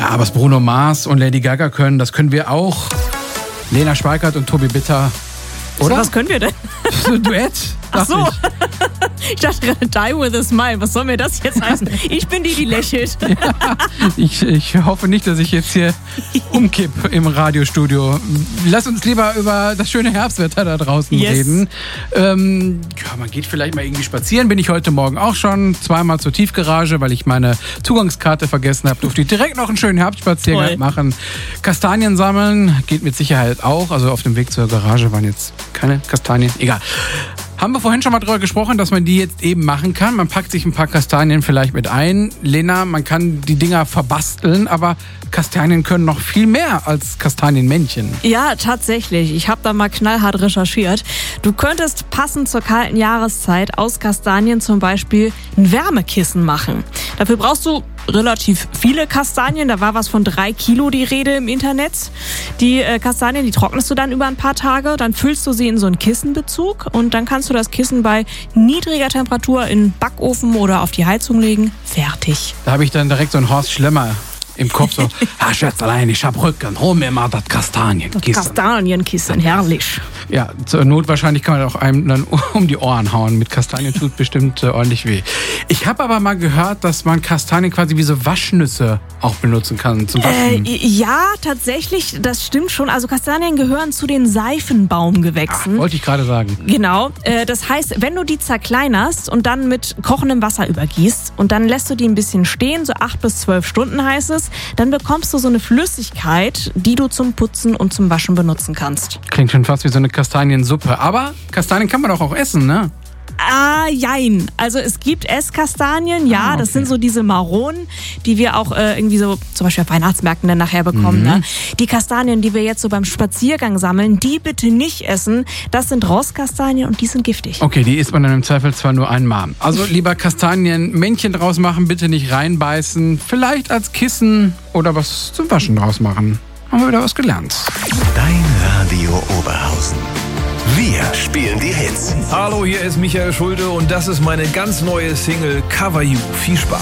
Ja, was Bruno Mars und Lady Gaga können, das können wir auch. Lena Schweikert und Tobi Bitter. Oder? Was können wir denn? So ein Duett. Ach so. Ich dachte gerade, die with a smile. Was soll mir das jetzt heißen? Ich bin die lächelt. Ja, ich hoffe nicht, dass ich jetzt hier umkipp im Radiostudio. Lass uns lieber über das schöne Herbstwetter da draußen reden. Man geht vielleicht mal irgendwie spazieren. Bin ich heute Morgen auch schon. Zweimal zur Tiefgarage, weil ich meine Zugangskarte vergessen habe. Durfte ich direkt noch einen schönen Herbstspaziergang machen. Kastanien sammeln geht mit Sicherheit auch. Also auf dem Weg zur Garage waren jetzt keine Kastanien. Egal. Haben wir vorhin schon mal drüber gesprochen, dass man die jetzt eben machen kann. Man packt sich ein paar Kastanien vielleicht mit ein. Lena, man kann die Dinger verbasteln, aber Kastanien können noch viel mehr als Kastanienmännchen. Ja, tatsächlich. Ich habe da mal knallhart recherchiert. Du könntest passend zur kalten Jahreszeit aus Kastanien zum Beispiel ein Wärmekissen machen. Dafür brauchst du relativ viele Kastanien. Da war was von 3 Kilo die Rede im Internet. Die Kastanien, die trocknest du dann über ein paar Tage. Dann füllst du sie in so einen Kissenbezug und dann kannst du das Kissen bei niedriger Temperatur in den Backofen oder auf die Heizung legen. Fertig. Da habe ich dann direkt so einen Horst Schlemmer im Kopf so, Schätzelein, ich hab Rücken, hol mir mal das Kastanienkissen. Das Kastanienkissen, herrlich. Ja, zur Not wahrscheinlich kann man auch einem dann um die Ohren hauen. Mit Kastanien tut bestimmt ordentlich weh. Ich habe aber mal gehört, dass man Kastanien quasi wie so Waschnüsse auch benutzen kann zum Waschen. Ja, tatsächlich, das stimmt schon. Also Kastanien gehören zu den Seifenbaumgewächsen. Wollte ich gerade sagen. Genau. Das heißt, wenn du die zerkleinerst und dann mit kochendem Wasser übergießt und dann lässt du die ein bisschen stehen, so 8 bis 12 Stunden heißt es, dann bekommst du so eine Flüssigkeit, die du zum Putzen und zum Waschen benutzen kannst. Klingt schon fast wie so eine Kastaniensuppe. Aber Kastanien kann man doch auch essen, ne? Jein. Also es gibt Esskastanien, ja, okay. Das sind so diese Maronen, die wir auch irgendwie so zum Beispiel auf Weihnachtsmärkten dann nachher bekommen. Ne? Die Kastanien, die wir jetzt so beim Spaziergang sammeln, die bitte nicht essen. Das sind Rostkastanien und die sind giftig. Okay, die isst man dann im Zweifel zwar nur einmal. Also lieber Kastanienmännchen draus machen, bitte nicht reinbeißen. Vielleicht als Kissen oder was zum Waschen draus machen. Haben wir wieder was gelernt. Dein Radio Oberhausen. Wir spielen die Hits. Hallo, hier ist Michael Schulte und das ist meine ganz neue Single Cover You. Viel Spaß.